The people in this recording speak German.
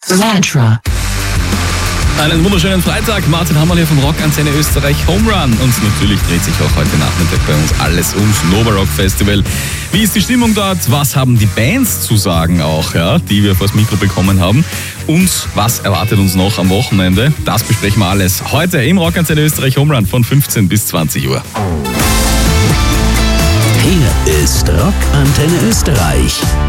Lantra. Einen wunderschönen Freitag. Martin Hammerl hier vom Rock Antenne Österreich Home Run. Und natürlich dreht sich auch heute Nachmittag bei uns alles ums Nova Rock Festival. Wie ist die Stimmung dort? Was haben die Bands zu sagen auch, ja, die wir vors Mikro bekommen haben? Und was erwartet uns noch am Wochenende? Das besprechen wir alles heute im Rock Antenne Österreich Home Run von 15 bis 20 Uhr. Hier ist Rock Antenne Österreich.